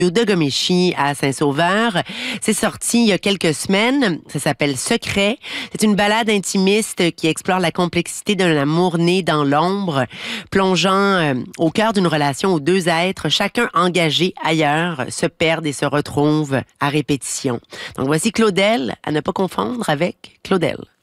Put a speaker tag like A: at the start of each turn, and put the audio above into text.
A: de Goméchi à Saint-Sauveur. C'est sorti il y a quelques semaines. Ça s'appelle Secret. C'est une balade intimiste qui explore la complexité d'un amour né dans l'ombre, plongeant au cœur d'une relation où deux êtres, chacun engagé ailleurs, se perdent et se retrouvent à répétition. Donc voici Claudel, à ne pas confondre avec Claudel.